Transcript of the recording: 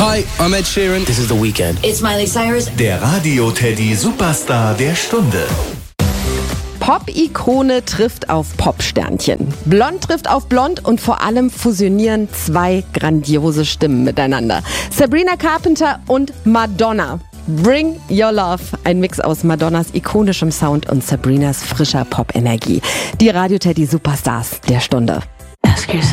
Hi, I'm Ed Sheeran. This is The Weeknd. It's Miley Cyrus. Der Radio-Teddy Superstar der Stunde. Pop-Ikone trifft auf Pop-Sternchen. Blond trifft auf Blond und vor allem fusionieren zwei grandiose Stimmen miteinander. Sabrina Carpenter und Madonna. Bring Your Love, ein Mix aus Madonnas ikonischem Sound und Sabrinas frischer Pop-Energie. Die Radio-Teddy Superstars der Stunde. Ask yourself.